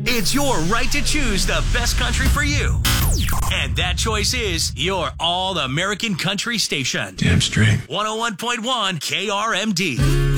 It's your right to choose the best country for you. And that choice is your All American Country station. Damn straight. 101.1 KRMD.